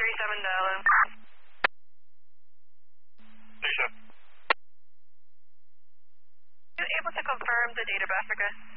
37 dial-in. 37. Are you able to confirm the date of Africa?